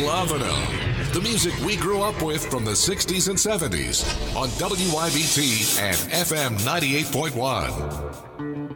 loving them. The music we grew up with from the 60s and 70s on WYBT and FM 98.1.